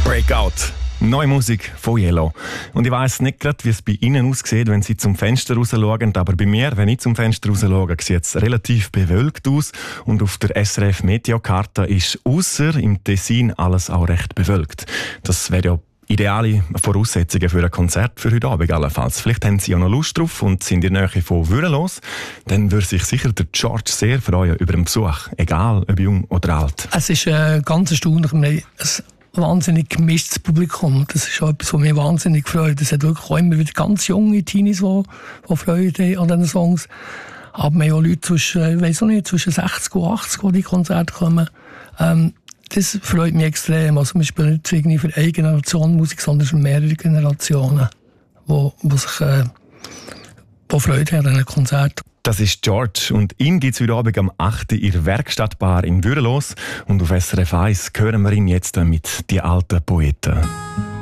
Breakout. Neue Musik von Yellow. Und ich weiss nicht gerade, wie es bei Ihnen aussieht, wenn Sie zum Fenster rausschauen, aber bei mir, wenn ich zum Fenster rausschaue, sieht es relativ bewölkt aus und auf der SRF Meteokarte ist ausser im Tessin alles auch recht bewölkt. Das wäre ja ideale Voraussetzungen für ein Konzert für heute Abend allenfalls. Vielleicht haben Sie ja noch Lust drauf und sind in der Nähe von Würenlos. Dann würde sich sicher der George sehr freuen über einen Besuch, egal ob jung oder alt. Es ist ganz erstaunlich. Wir haben ein wahnsinnig gemischtes Publikum. Das ist auch etwas, was mich wahnsinnig freut. Es hat wirklich auch immer wieder ganz junge Teenies, die Freude haben an diesen Songs. Aber wir haben auch Leute zwischen 60 und 80, die in die Konzerte kommen. Das freut mich extrem. Also wir spielen nicht irgendwie für eine Generation Musik, sondern für mehrere Generationen, die sich Freude haben an einem Konzert. Das ist George und ihn gibt es heute Abend am 8. in der Werkstattbar in Würenlos. Und auf SRF 1 hören wir ihn jetzt mit «Die alten Poeten».